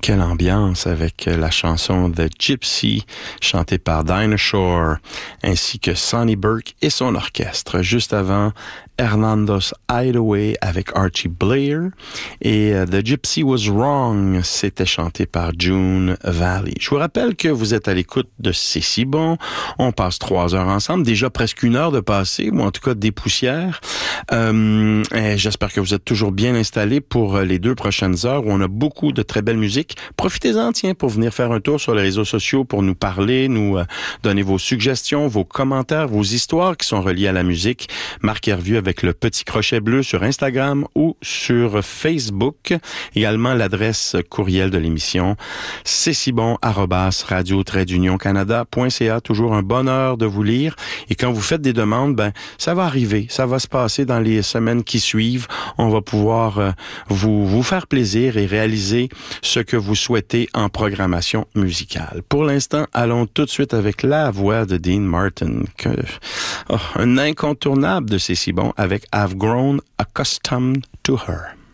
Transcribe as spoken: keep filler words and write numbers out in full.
Quelle ambiance avec la chanson The Gypsy, chantée par Dinah Shore, ainsi que Sonny Burke et son orchestre. Juste avant, Hernando's Hideaway avec Archie Blair et uh, The Gypsy Was Wrong, c'était chanté par June Valley. Je vous rappelle que vous êtes à l'écoute de C'est si bon. On passe trois heures ensemble, déjà presque une heure de passé, ou en tout cas des poussières. Euh, et j'espère que vous êtes toujours bien installés pour les deux prochaines heures où on a beaucoup de très belle musique. Profitez-en, tiens, pour venir faire un tour sur les réseaux sociaux pour nous parler, nous euh, donner vos suggestions, vos commentaires, vos histoires qui sont reliées à la musique. Marc Hervieux avec le petit crochet bleu sur Instagram ou sur Facebook. Également l'adresse courriel de l'émission, c'est si bon arobase radio trait d'union canada point c a. Toujours un bonheur de vous lire. Et quand vous faites des demandes, ben ça va arriver, ça va se passer dans les semaines qui suivent. On va pouvoir euh, vous vous faire plaisir et réaliser ce que vous souhaitez en programmation musicale. Pour l'instant, allons tout de suite avec la voix de Dean Martin, que, oh, un incontournable de C'est si bon avec I've Grown Accustomed to Her.